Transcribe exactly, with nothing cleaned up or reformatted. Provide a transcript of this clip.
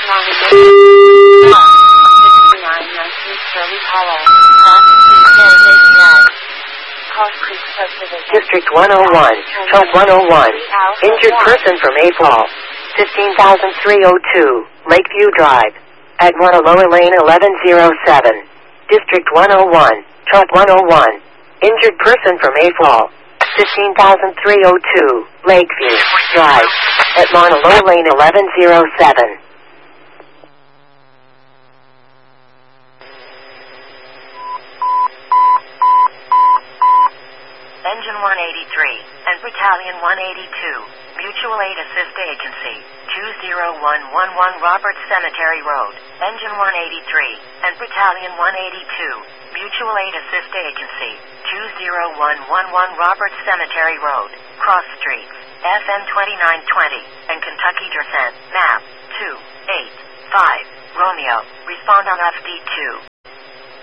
District one oh one, truck one oh one, injured person from a fall, fifteen thousand three oh two, Lakeview Drive, at one lower lane eleven oh seven. District one oh one, truck one oh one, injured person from a fall, fifteen thousand three oh two, Lakeview Drive, at one lower lane eleven oh seven. Engine one eighty-three and Battalion one eighty-two, Mutual Aid Assist Agency, two zero one one one Roberts Cemetery Road. Engine one eighty-three and Battalion one eighty-two, Mutual Aid Assist Agency, two zero one one one Roberts Cemetery Road. Cross streets, F M twenty-nine twenty, and Kentucky Descent, map two eight five, Romeo. Respond on F D two.